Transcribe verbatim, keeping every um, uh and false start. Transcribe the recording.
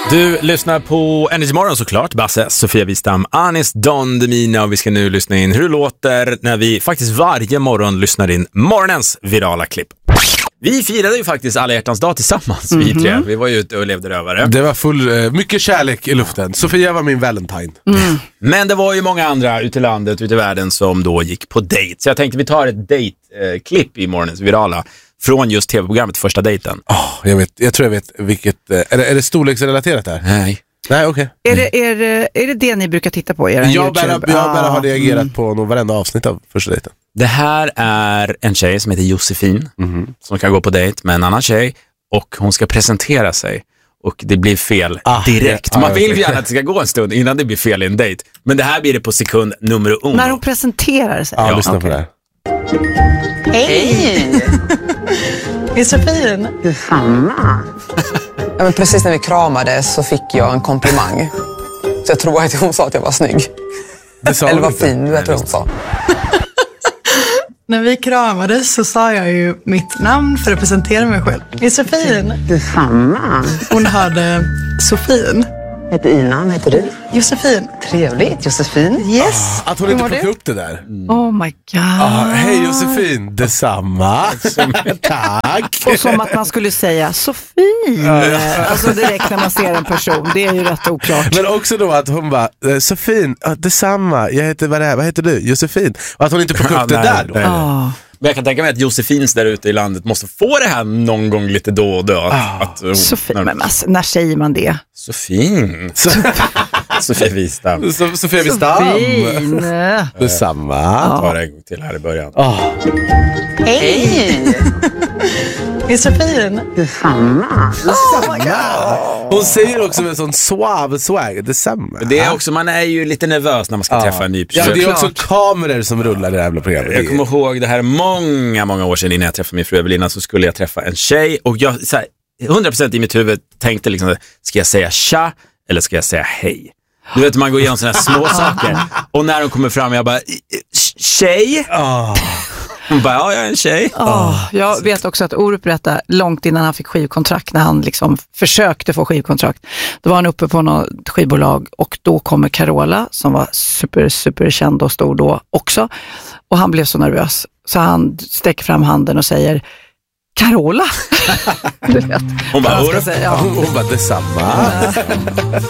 Du lyssnar på Energy Morgon såklart. Basse, Sofia Wistam, Anis Don Demina, och vi ska nu lyssna in hur det låter när vi faktiskt varje morgon lyssnar in morgonens virala klipp. Vi firade ju faktiskt alla hjärtans dag tillsammans, mm-hmm. vi tre. Vi var ju ute och levde rövare. Det var full, mycket kärlek i luften. Sofia var min valentine. Mm. Men det var ju många andra ute i landet, ute i världen som då gick på dejt. Så jag tänkte vi tar ett dejt-klipp i morgonens virala från just tv-programmet Första dejten. Oh, jag, vet, jag tror jag vet vilket... Är det, är det storleksrelaterat där? Nej. Nej, okej. Okay. Är, det, är, det, är det det ni brukar titta på? Er jag bara, jag bara ah. har reagerat mm. på nog varenda avsnitt av Första dejten. Det här är en tjej som heter Josefin mm-hmm. som kan gå på dejt med en annan tjej och hon ska presentera sig och det blir fel ah, direkt. Man ah, vill ju gärna att det ska gå en stund innan det blir fel i en dejt. Men det här blir det på sekund nummer uno. När hon presenterar sig? Ja, ja lyssna okay. på det här. Hej! Josefin. Detsamma. Ja, men precis när vi kramades så fick jag en komplimang. Så jag tror att hon sa att jag var snygg. Eller var fin, jag tror hon sa. När vi kramades så sa jag ju mitt namn för att presentera mig själv. Josefin. Detsamma. Hon hörde Sofin. Heter Ina, vad heter du? Josefin. Trevligt, Josefin. Yes. Ah, att hon inte plockade upp det där. Mm. Oh my god. Ah, hej Josefin, detsamma. Tack. Och som att man skulle säga Sofie. Alltså direkt när man ser en person. Det är ju rätt oklart. Men också då att hon bara, Sofin, detsamma. Jag heter, vad, är, vad heter du? Josefin. Och att hon inte plockade upp det där då. Ah. Men jag kan tänka mig att Josefins där ute i landet måste få det här någon gång lite då och då. Att, ah. att, att, Sofie, men alltså, när säger man det? Sofin. Sofia Wistam. So- Sofia Wistam. Sofin. Detsamma. Jag tar det en gång till här i början. Oh. Hej! Josefin. Detsamma. Oh my God. Hon säger också med en sån suave swag. Detsamma. Det är också, man är ju lite nervös när man ska ah. träffa en ny person. Ja, det är också kameror som rullar i det här jävla programmet. Jag kommer ihåg det här många, många år sedan innan jag träffade min fru Evelina, så skulle jag träffa en tjej och jag så här, hundra procent i mitt huvud tänkte liksom, ska jag säga tja eller ska jag säga hej? Du vet, man går igenom såna här små saker. Och när de kommer fram, jag bara, tjej? Oh. Hon bara, ja, jag är en tjej. Oh, jag vet också att Orup berättade långt innan han fick skivkontrakt, när han liksom försökte få skivkontrakt. Då var han uppe på något skivbolag och då kommer Carola, som var super, super känd och stor då också. Och han blev så nervös. Så han sträcker fram handen och säger, Carola? Du vet. Hon bara, säga, ja. hon bara, detsamma.